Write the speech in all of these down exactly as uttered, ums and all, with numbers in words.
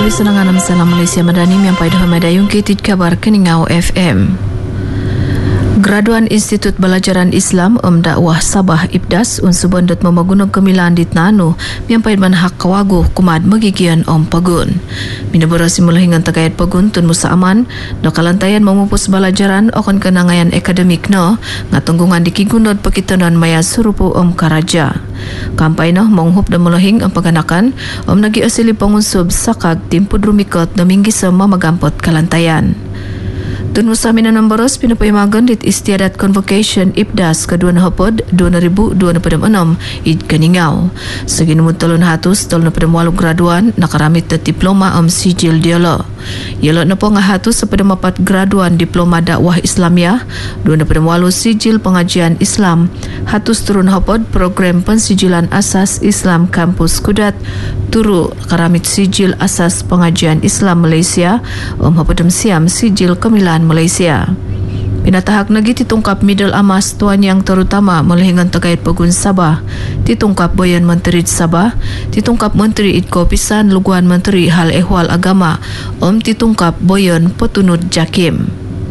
Kewisenangan Salam Malaysia Madani yang pai dah madayung kitid kabar Keningau F M. Graduan Institut Belajaran Islam Om Dakwah Sabah Ibdas unsubon dot memagunong kemilan dit nanu yang pai manhak kawagu kumad magigian Om Pagun. Minaborasi mulahingan tagayat Pagun tun Musa Aman no kalantayan memupus belajaran okon kenangayan akademik no ngatunggungan dikigunod pakitanon maya surupu Om Karaja. Kampay no monghup dan mulahing ang paganakan Om nagi asili pangunsub sakag timpud rumikot na minggi sa mamagampot kalantayan. Tun Musa minanambaros pinapayamagan dit istiadat convocation Ibdas kedua hapod dua ribu dua puluh enam id Keningau. Segi numut talun hatus talun pada walu graduan nakaramit na diploma am sijil dialo. Yalo na po nga hatus sa pada mapat graduan diploma dakwah Islamiyah dua pada walu sijil pengajian Islam hatus turun hapod program pensijilan asas Islam kampus Kudat turu karamit sijil asas pengajian Islam Malaysia om hapadam siam sijil kemilan Malaysia. Pinatahak nagi titungkap middle amas tuan yang terutama melihingan tagayat Pagun Sabah, titungkap Boyan Menteri Sabah, titungkap Menteri Idko Pisan Luguan Menteri Hal Ehwal Agama, Om titungkap Boyan Petunut Jakim.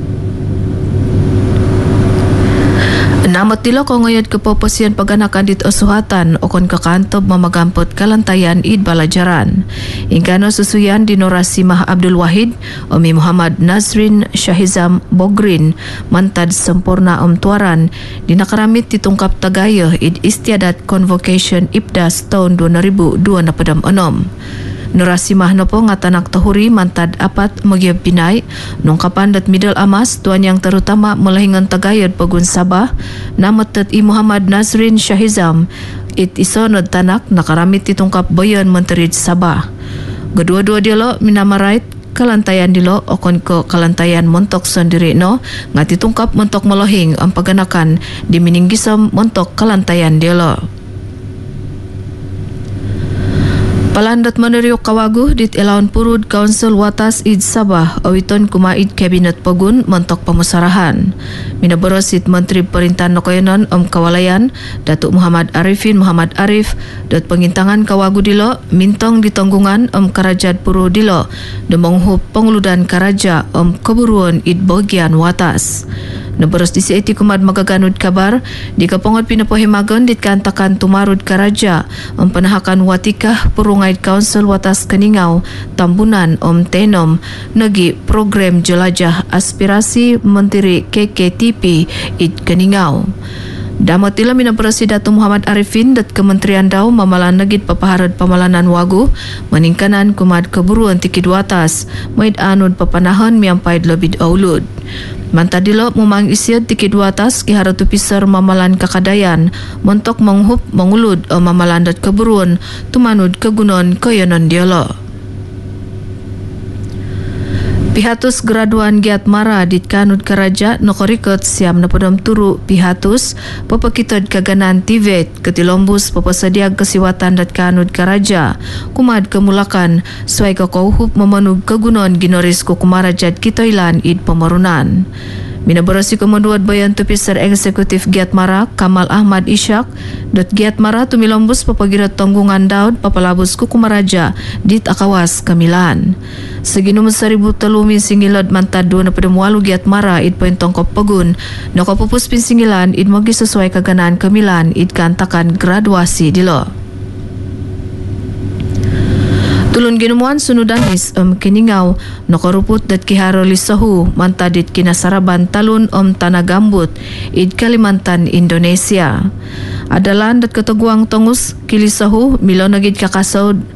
Namat tila ko ngayad kepoposian paganakan dit asuhatan okon kakantob mamagampot kalantayan id balajaran. Ingkano susuyan dinorasi Mah Abdul Wahid, Omi Muhammad Nazrin Syahizam Bogrin, mantad sempurna Om Tuaran, dinakaramit titungkap tagayah id istiadat convocation Ibdas tahun dua ribu dua puluh enam. Nurasi mahnopo ngatanak tahuri mantad apat magyab pinay nung kapan dat middle amas tuan yang terutama melahingan tagayad Pagun Sabah namat tat I Muhammad Nazrin Syahizam it isonod tanak nakaramit titungkap Boyan Menteri Sabah. Kedua-dua dilo minamarait kalantayan dilo okon ko kalantayan montok sendiri no ngati tungkap montok melohing ang paganakan di mininggisam montok kalantayan dilo. Palandat menerio kawaguh dit Elawan Purud Council Watas Id Sabah awiton kumaid Kabinet Pagun mentok pemusarahan. Minaborosit Menteri Perintahan Nokoyanon Om Kawalayan Datuk Muhammad Arifin Muhammad Arif dot pengintangan kawaguh dilo mintong ditanggungan Om Karajat Purud dilo demonghup penguludan Karaja Om Keburuan Id bagian Watas. Naboros di sieti kumad magaganud kabar di kapongot pinapahimagon dit kantakan tumarud Karaja ang panahakan watikah purungay Council Watas Keningau Tambunan Om Tenom nagi program jelajah aspirasi Menteri K K T P id Keningau. Damat tila minaperasi Datuk Muhammad Arifin dat Kementerian Daw mamalan nagit papaharad pamalanan wagu meningkanan kumad keburuan tikid watas maid anud papanahon miampaid lebid aulud. Mantadilo mumang isiad tikid watas kiharatu pisar mamalan kakadayan montok menghup mengulud o mamalan dat keburuan tumanud kegunon koyonon dialo. Pihatus graduan giat mara dit kanud Karaja nokorikot siam na podom turu pihatus papakitod kaganan tivet ketilombus papasadiag kesiwatan dat kanud Karaja kumad kemulakan suai kakauhup memenuh kegunon ginoris ko kumarajat kitoilan id pemarunan. Minaborasi kemenduat bayan tupisar eksekutif Giat Mara Kamal Ahmad Ishak dot Giat Mara tumilombus papagirat tanggungan Daud papalabus ku kumaraja dit akawas kamilan. Seginum seribu telumi singilad mantad dua na pedemualu Giat Mara id pointongkop Pagun nakapupus pinsingilan id magi sesuai kaganaan kamilan id kantakan graduasi dilo. Tulun ginuan sunudanis Om Keningau nakaruput dat kiharo lisahu mantadit kinasaraban talun Om Tanah Gambut id Kalimantan Indonesia. Adalan dat kataguang tongus kilisahu milo nagid kakasod